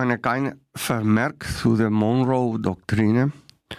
Eine kleine Vermerk zu der Monroe-Doktrine.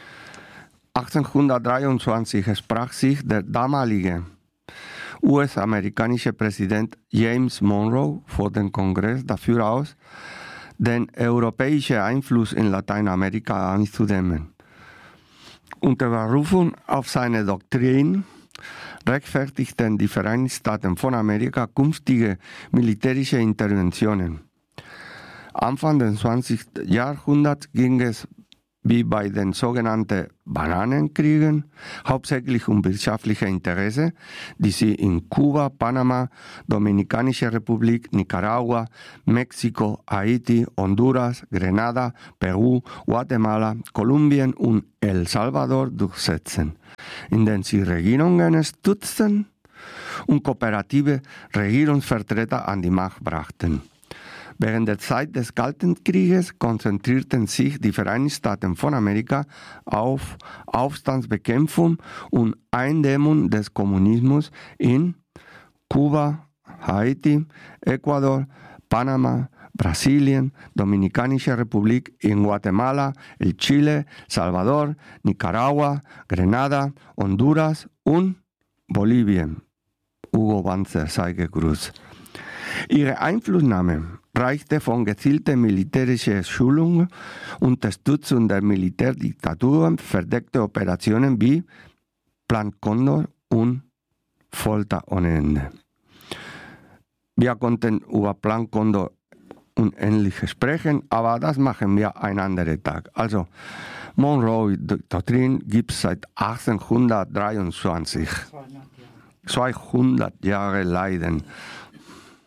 1823 sprach sich der damalige US-amerikanische Präsident James Monroe vor dem Kongress dafür aus, den europäischen Einfluss in Lateinamerika einzudämmen. Unter Berufung auf seine Doktrin rechtfertigten die Vereinigten Staaten von Amerika künftige militärische Interventionen. Anfang des 20. Jahrhunderts ging es wie bei den sogenannten Bananenkriegen hauptsächlich um wirtschaftliche Interessen, die sie in Kuba, Panama, Dominikanische Republik, Nicaragua, Mexiko, Haiti, Honduras, Grenada, Peru, Guatemala, Kolumbien und El Salvador durchsetzen, indem sie Regierungen stützten und kooperative Regierungsvertreter an die Macht brachten. Während der Zeit des Kalten Krieges konzentrierten sich die Vereinigten Staaten von Amerika auf Aufstandsbekämpfung und Eindämmung des Kommunismus in Kuba, Haiti, Ecuador, Panama, Brasilien, Dominikanische Republik, in Guatemala, el Chile, Salvador, Nicaragua, Grenada, Honduras und Bolivien. Hugo Banzer sei gegrüßt. Ihre Einflussnahme reichte von gezielter militärischer Schulung, Unterstützung der Militärdiktaturen, verdeckte Operationen wie Plan Condor und Folter ohne Ende. Wir konnten über Plan Condor und Ähnliches sprechen, aber das machen wir einen anderen Tag. Also, Monroe-Doktrin gibt es seit 1823. 200 Jahre Leiden.